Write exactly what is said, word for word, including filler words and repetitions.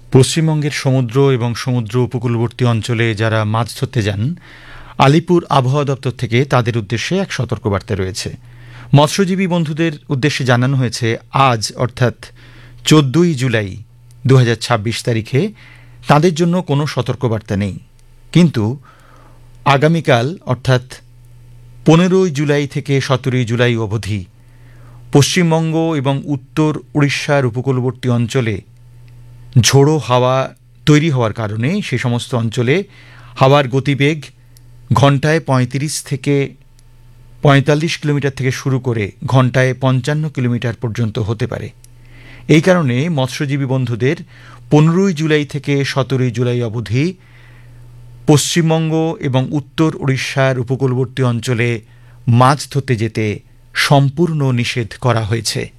পশ্চিমবঙ্গের সমুদ্র এবং সমুদ্র উপকূলবর্তী অঞ্চলে যারা মাছ ধরতে যান, আলিপুর আবহাওয়া দপ্তর থেকে তাদের উদ্দেশ্যে এক সতর্কবার্তা রয়েছে। মৎস্যজীবী বন্ধুদের উদ্দেশ্যে জানানো হয়েছে, আজ অর্থাৎ চোদ্দই জুলাই দু হাজার ছাব্বিশ তারিখে তাদের জন্য কোনো সতর্কবার্তা নেই, কিন্তু আগামীকাল অর্থাৎ পনেরোই জুলাই থেকে সতেরোই জুলাই অবধি পশ্চিমবঙ্গ এবং উত্তর উড়িষ্যার উপকূলবর্তী অঞ্চলে ঝোড়ো হাওয়া তৈরি হওয়ার কারণে সে সমস্ত অঞ্চলে হাওয়ার গতিবেগ ঘন্টায় পঁয়ত্রিশ থেকে পঁয়তাল্লিশ কিলোমিটার থেকে শুরু করে ঘন্টায় পঞ্চান্ন কিলোমিটার পর্যন্ত হতে পারে। এই কারণে মৎস্যজীবী বন্ধুদের পনেরোই জুলাই থেকে সতেরোই জুলাই অবধি পশ্চিমবঙ্গ এবং উত্তর উড়িষ্যার উপকূলবর্তী অঞ্চলে মাছ ধরতে যেতে সম্পূর্ণ নিষেধ করা হয়েছে।